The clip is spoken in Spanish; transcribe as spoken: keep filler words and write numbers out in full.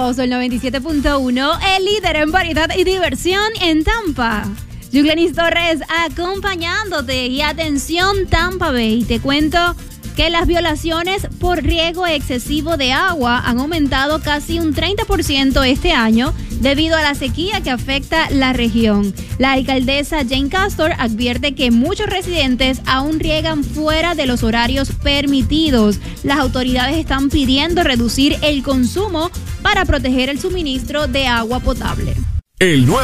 Sol noventa y siete punto uno, el líder en variedad y diversión en Tampa. Yuglenis Torres acompañándote. Y atención Tampa Bay, te cuento que las violaciones por riego excesivo de agua han aumentado casi un treinta por ciento este año debido a la sequía que afecta la región. La alcaldesa Jane Castor advierte que muchos residentes aún riegan fuera de los horarios permitidos. Las autoridades están pidiendo reducir el consumo para proteger el suministro de agua potable. El nuevo